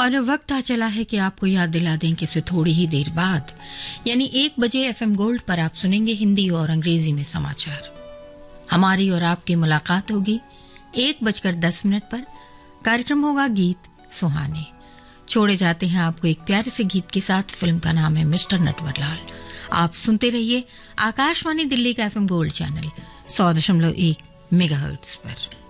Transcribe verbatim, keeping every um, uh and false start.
और वक्त आ चला है कि आपको याद दिला दें कि फिर थोड़ी ही देर बाद यानी एक बजे एफएम गोल्ड पर आप सुनेंगे हिंदी और अंग्रेजी में समाचार। हमारी और आपकी मुलाकात होगी एक बजकर दस मिनट पर। कार्यक्रम होगा गीत सुहाने। छोड़े जाते हैं आपको एक प्यारे से गीत के साथ। फिल्म का नाम है मिस्टर नटवरलाल। आप सुनते रहिए आकाशवाणी दिल्ली का एफएम गोल्ड चैनल सौ दशमलव एक मेगाहर्ट्ज पर।